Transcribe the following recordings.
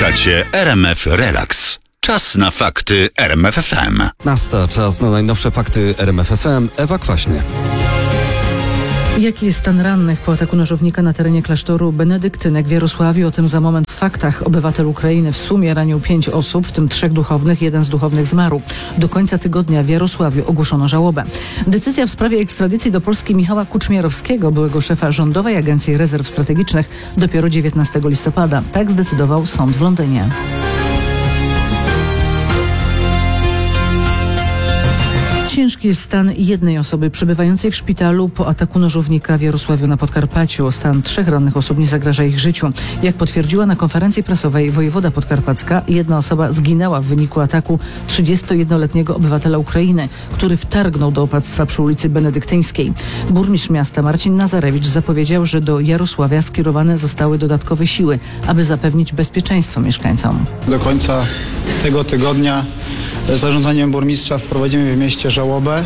Słuchacie RMF Relax. Czas na fakty RMF FM. Czas na najnowsze fakty RMF FM. Ewa Kwaśnie. Jaki jest stan rannych po ataku nożownika na terenie klasztoru benedyktynek w Jarosławiu? O tym za moment. W faktach obywatel Ukrainy w sumie ranił 5 osób, w tym 3 duchownych, 1 z duchownych zmarł. Do końca tygodnia w Jarosławiu ogłoszono żałobę. Decyzja w sprawie ekstradycji do Polski Michała Kuczmiarowskiego, byłego szefa Rządowej Agencji Rezerw Strategicznych, dopiero 19 listopada. Tak zdecydował sąd w Londynie. Ciężki jest stan jednej osoby przebywającej w szpitalu po ataku nożownika w Jarosławiu na Podkarpaciu. Stan 3 rannych osób nie zagraża ich życiu. Jak potwierdziła na konferencji prasowej wojewoda podkarpacka, jedna osoba zginęła w wyniku ataku 31-letniego obywatela Ukrainy, który wtargnął do opactwa przy ulicy Benedyktyńskiej. Burmistrz miasta Marcin Nazarewicz zapowiedział, że do Jarosławia skierowane zostały dodatkowe siły, aby zapewnić bezpieczeństwo mieszkańcom. Do końca tego tygodnia zarządzaniem burmistrza wprowadzimy w mieście żałobę.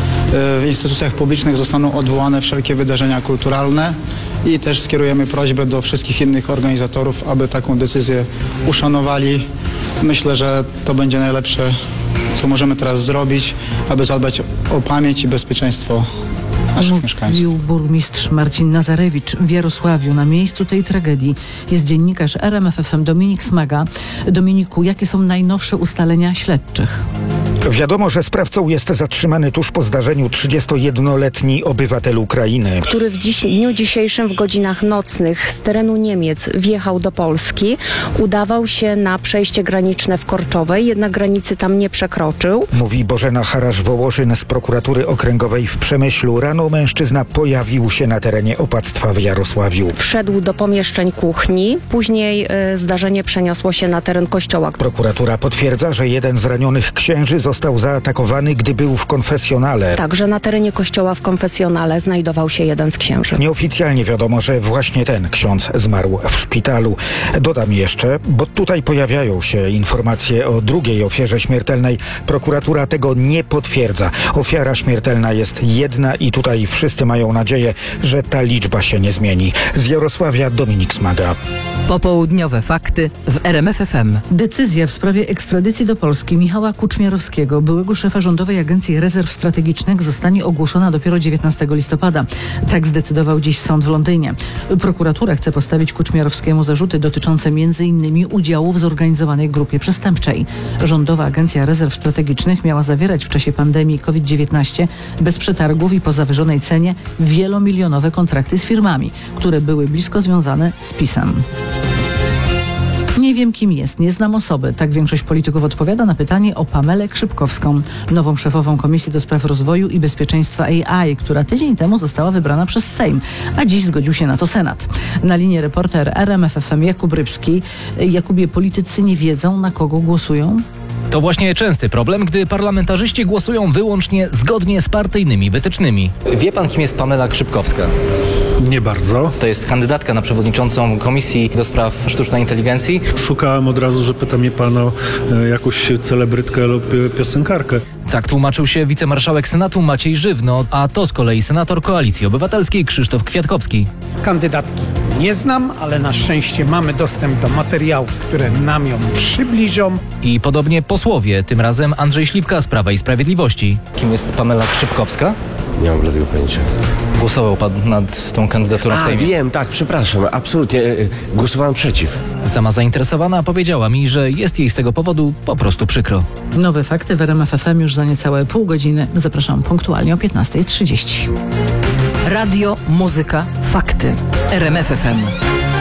W instytucjach publicznych zostaną odwołane wszelkie wydarzenia kulturalne i też skierujemy prośbę do wszystkich innych organizatorów, aby taką decyzję uszanowali. Myślę, że to będzie najlepsze, co możemy teraz zrobić, aby zadbać o pamięć i bezpieczeństwo naszych mieszkańców. Mówił burmistrz Marcin Nazarewicz. W Jarosławiu na miejscu tej tragedii jest dziennikarz RMF FM Dominik Smaga. Dominiku, jakie są najnowsze ustalenia śledczych? Wiadomo, że sprawcą jest zatrzymany tuż po zdarzeniu 31-letni obywatel Ukrainy, który w dniu dzisiejszym w godzinach nocnych z terenu Niemiec wjechał do Polski. Udawał się na przejście graniczne w Korczowej, jednak granicy tam nie przekroczył. Mówi Bożena Harasz-Wołoszyn z prokuratury okręgowej w Przemyślu. Rano mężczyzna pojawił się na terenie opactwa w Jarosławiu. Wszedł do pomieszczeń kuchni, później zdarzenie przeniosło się na teren kościoła. Prokuratura potwierdza, że jeden z ranionych księży został zaatakowany, gdy był w konfesjonale. Także na terenie kościoła w konfesjonale znajdował się jeden z księży. Nieoficjalnie wiadomo, że właśnie ten ksiądz zmarł w szpitalu. Dodam jeszcze, bo tutaj pojawiają się informacje o drugiej ofierze śmiertelnej. Prokuratura tego nie potwierdza. Ofiara śmiertelna jest jedna i tutaj wszyscy mają nadzieję, że ta liczba się nie zmieni. Z Jarosławia Dominik Smaga. Popołudniowe fakty w RMF FM. Decyzja w sprawie ekstradycji do Polski Michała Kuczmiarowskiego, byłego szefa Rządowej Agencji Rezerw Strategicznych, zostanie ogłoszona dopiero 19 listopada. Tak zdecydował dziś sąd w Londynie. Prokuratura chce postawić Kuczmiarowskiemu zarzuty dotyczące m.in. udziału w zorganizowanej grupie przestępczej. Rządowa Agencja Rezerw Strategicznych miała zawierać w czasie pandemii COVID-19 bez przetargów i po zawyżonej cenie wielomilionowe kontrakty z firmami, które były blisko związane z PiS-em. Nie wiem, kim jest, nie znam osoby. Tak większość polityków odpowiada na pytanie o Pamelę Krzypkowską, nową szefową Komisji do Spraw Rozwoju i Bezpieczeństwa AI, która tydzień temu została wybrana przez Sejm, a dziś zgodził się na to Senat. Na linii reporter RMF FM Jakub Rybski. Jakubie, politycy nie wiedzą, na kogo głosują? To właśnie częsty problem, gdy parlamentarzyści głosują wyłącznie zgodnie z partyjnymi wytycznymi. Wie pan, kim jest Pamela Krzypkowska? Nie bardzo. To jest kandydatka na przewodniczącą Komisji do Spraw Sztucznej Inteligencji. Szukałem od razu, że pyta mnie pan o jakąś celebrytkę lub piosenkarkę. Tak tłumaczył się wicemarszałek Senatu Maciej Żywno, a to z kolei senator Koalicji Obywatelskiej Krzysztof Kwiatkowski. Kandydatki nie znam, ale na szczęście mamy dostęp do materiałów, które nam ją przybliżą. I podobnie posłowie, tym razem Andrzej Śliwka z Prawa i Sprawiedliwości. Kim jest Pamela Krzypkowska? Nie mam bladego pojęcia. Głosował pan nad tą kandydaturą w Sejmie. Wiem, tak, przepraszam, absolutnie. Głosowałem przeciw. Sama zainteresowana powiedziała mi, że jest jej z tego powodu po prostu przykro. Nowe fakty w RMF FM już za niecałe pół godziny. Zapraszam punktualnie o 15:30. Radio, muzyka, fakty. RMF FM.